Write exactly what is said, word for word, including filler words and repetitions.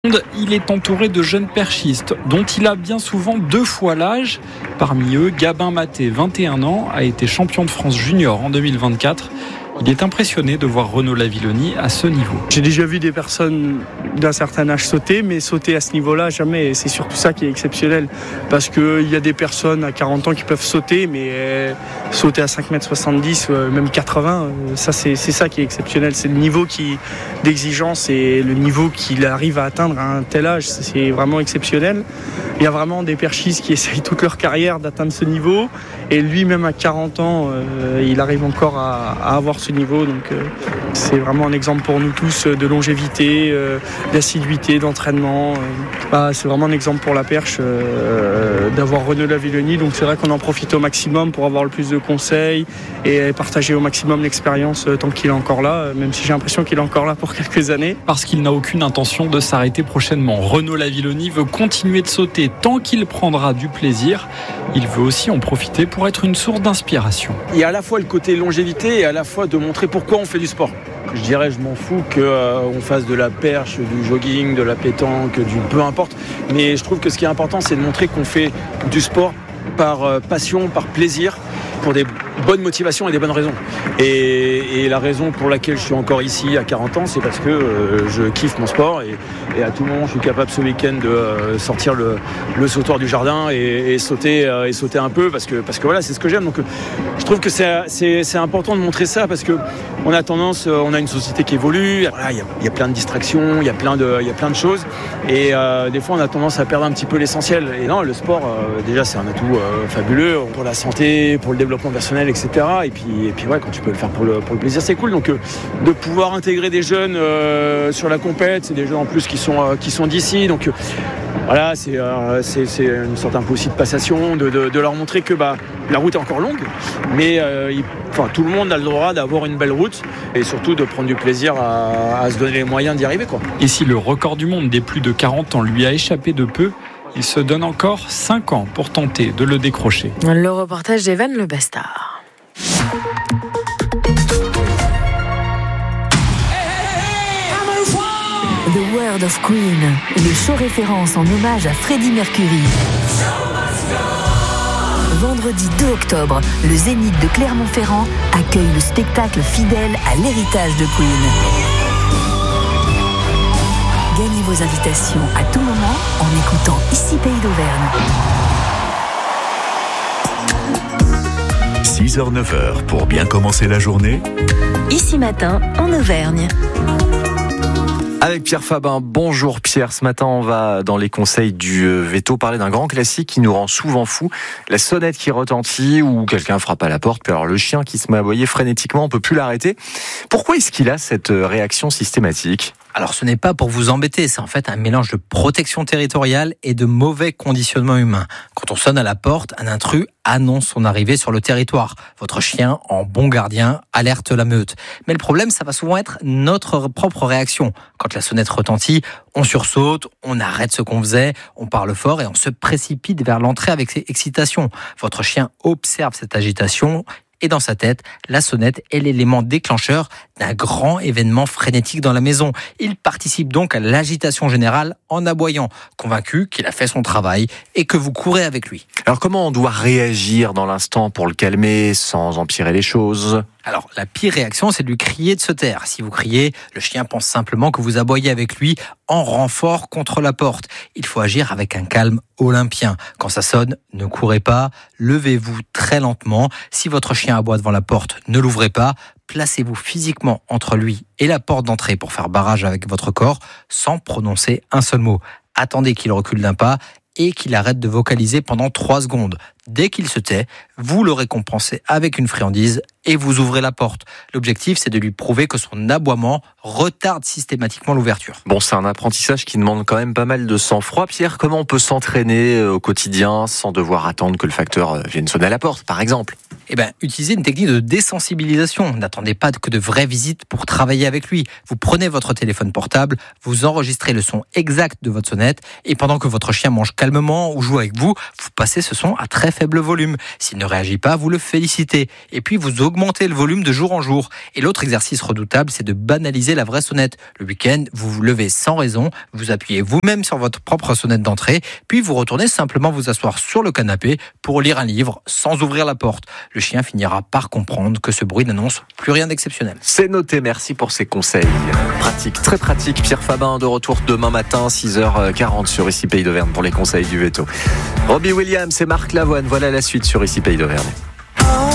Il est entouré de jeunes perchistes dont il a bien souvent deux fois l'âge. Parmi eux, Gabin Maté, vingt et un ans, a été champion de France junior en deux mille vingt-quatre. Il est impressionné de voir Renaud Lavilloni à ce niveau. J'ai déjà vu des personnes d'un certain âge sauter, mais sauter à ce niveau-là, jamais. Et c'est surtout ça qui est exceptionnel. Parce qu'il y a des personnes à quarante ans qui peuvent sauter, mais euh, sauter à cinq mètres soixante-dix, euh, même quatre-vingts, euh, ça, c'est, c'est ça qui est exceptionnel. C'est le niveau qui, d'exigence et le niveau qu'il arrive à atteindre à un tel âge. C'est vraiment exceptionnel. Il y a vraiment des perchistes qui essayent toute leur carrière d'atteindre ce niveau. Et lui, même à quarante ans, euh, il arrive encore à, à avoir ce niveau. Donc euh, c'est vraiment un exemple pour nous tous de longévité, euh, d'assiduité, d'entraînement. Euh, bah, c'est vraiment un exemple pour la perche euh, d'avoir Renaud Lavilloni. Donc c'est vrai qu'on en profite au maximum pour avoir le plus de conseils et partager au maximum l'expérience tant qu'il est encore là, même si j'ai l'impression qu'il est encore là pour quelques années. Parce qu'il n'a aucune intention de s'arrêter prochainement. Renaud Lavilloni veut continuer de sauter tant qu'il prendra du plaisir. Il veut aussi en profiter pour être une source d'inspiration. Il y a à la fois le côté longévité et à la fois de montrer pourquoi on fait du sport. Je dirais, je m'en fous qu'on euh, fasse de la perche, du jogging, de la pétanque, du peu importe. Mais je trouve que ce qui est important, c'est de montrer qu'on fait du sport par euh, passion, par plaisir, pour des bonnes motivations et des bonnes raisons. Et, et la raison pour laquelle je suis encore ici à quarante ans, c'est parce que euh, je kiffe mon sport et, et à tout moment, je suis capable ce week-end de euh, sortir le, le sautoir du jardin et, et, sauter, euh, et sauter un peu parce que, parce que voilà, c'est ce que j'aime. Donc, euh, je trouve que c'est, c'est, c'est important de montrer ça parce que on a tendance, euh, on a une société qui évolue. Voilà, il y a, il y a plein de distractions, il y a plein de, il y a plein de choses. Et euh, des fois, on a tendance à perdre un petit peu l'essentiel. Et non, le sport, euh, déjà, c'est un atout euh, fabuleux pour la santé, pour le développement personnel, et cetera. Et puis, et puis ouais, quand tu peux le faire pour le, pour le plaisir, c'est cool. Donc, euh, de pouvoir intégrer des jeunes euh, sur la compète, c'est des jeunes en plus qui sont, euh, qui sont d'ici. Donc, euh, voilà, c'est, euh, c'est, c'est une sorte un peu aussi de passation, de, de, de leur montrer que bah, la route est encore longue, mais euh, il, enfin, tout le monde a le droit d'avoir une belle route et surtout de prendre du plaisir à, à se donner les moyens d'y arriver, quoi. Et si le record du monde des plus de quarante ans lui a échappé de peu, il se donne encore cinq ans pour tenter de le décrocher. Le reportage d'Evan Le Bastard. The World of Queen, le show référence en hommage à Freddie Mercury. Vendredi deux octobre, le Zénith de Clermont-Ferrand accueille le spectacle fidèle à l'héritage de Queen. Gagnez vos invitations à tout moment en écoutant Ici Pays d'Auvergne. six heures neuf heures pour bien commencer la journée. Ici Matin en Auvergne. Avec Pierre Fabin. Bonjour Pierre, ce matin on va dans les conseils du veto parler d'un grand classique qui nous rend souvent fous, la sonnette qui retentit ou quelqu'un frappe à la porte, puis alors le chien qui se met à aboyer frénétiquement, on peut plus l'arrêter. Pourquoi est-ce qu'il a cette réaction systématique ? Alors ce n'est pas pour vous embêter, c'est en fait un mélange de protection territoriale et de mauvais conditionnement humain. Quand on sonne à la porte, un intrus annonce son arrivée sur le territoire. Votre chien, en bon gardien, alerte la meute. Mais le problème, ça va souvent être notre propre réaction. Quand la sonnette retentit, on sursaute, on arrête ce qu'on faisait, on parle fort et on se précipite vers l'entrée avec excitation. Votre chien observe cette agitation et dans sa tête, la sonnette est l'élément déclencheur d'un grand événement frénétique dans la maison. Il participe donc à l'agitation générale en aboyant, convaincu qu'il a fait son travail et que vous courez avec lui. Alors comment on doit réagir dans l'instant pour le calmer sans empirer les choses ? Alors, la pire réaction, c'est de lui crier de se taire. Si vous criez, le chien pense simplement que vous aboyez avec lui en renfort contre la porte. Il faut agir avec un calme olympien. Quand ça sonne, ne courez pas, levez-vous très lentement. Si votre chien aboie devant la porte, ne l'ouvrez pas. Placez-vous physiquement entre lui et la porte d'entrée pour faire barrage avec votre corps sans prononcer un seul mot. Attendez qu'il recule d'un pas et qu'il arrête de vocaliser pendant trois secondes. Dès qu'il se tait, vous le récompensez avec une friandise et vous ouvrez la porte. L'objectif, c'est de lui prouver que son aboiement retarde systématiquement l'ouverture. Bon, c'est un apprentissage qui demande quand même pas mal de sang-froid. Pierre, comment on peut s'entraîner au quotidien sans devoir attendre que le facteur vienne sonner à la porte, par exemple ? Eh bien, utilisez une technique de désensibilisation. N'attendez pas que de vraies visites pour travailler avec lui. Vous prenez votre téléphone portable, vous enregistrez le son exact de votre sonnette et pendant que votre chien mange calmement ou joue avec vous, vous passez ce son à très faible faible volume. S'il ne réagit pas, vous le félicitez. Et puis, vous augmentez le volume de jour en jour. Et l'autre exercice redoutable, c'est de banaliser la vraie sonnette. Le week-end, vous vous levez sans raison, vous appuyez vous-même sur votre propre sonnette d'entrée, puis vous retournez simplement vous asseoir sur le canapé pour lire un livre sans ouvrir la porte. Le chien finira par comprendre que ce bruit n'annonce plus rien d'exceptionnel. C'est noté, merci pour ces conseils pratiques, très pratiques. Pierre Fabin de retour demain matin, six heures quarante sur Ici Pays d'Auvergne pour les conseils du veto. Robbie Williams et Marc Lavoine, voilà la suite sur Ici Pays d'Auvergne.